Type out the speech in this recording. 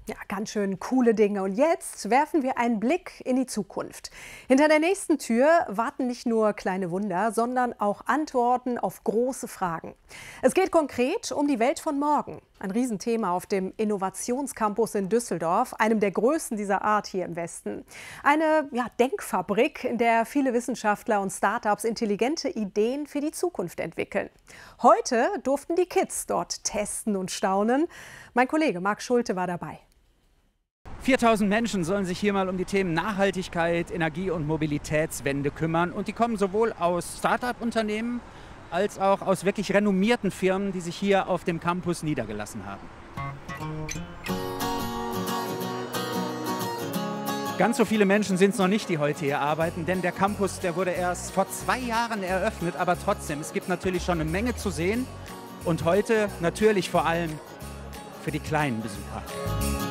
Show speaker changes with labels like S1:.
S1: Ja, ganz schön coole Dinge. Und jetzt werfen wir einen Blick in die Zukunft. Hinter der nächsten Tür warten nicht nur kleine Wunder, sondern auch Antworten auf große Fragen. Es geht konkret um die Welt von morgen. Ein Riesenthema auf dem Innovationscampus in Düsseldorf, einem der größten dieser Art hier im Westen. Eine Denkfabrik, in der viele Wissenschaftler und Startups intelligente Ideen für die Zukunft entwickeln. Heute durften die Kids dort testen und staunen. Mein Kollege Marc Schulte war dabei.
S2: 4000 Menschen sollen sich hier mal um die Themen Nachhaltigkeit, Energie- und Mobilitätswende kümmern. Und die kommen sowohl aus Start-up-Unternehmen als auch aus wirklich renommierten Firmen, die sich hier auf dem Campus niedergelassen haben. Ganz so viele Menschen sind es noch nicht, die heute hier arbeiten, denn der Campus, der wurde erst vor 2 Jahren eröffnet. Aber trotzdem, es gibt natürlich schon eine Menge zu sehen. Und heute natürlich vor allem für die kleinen Besucher.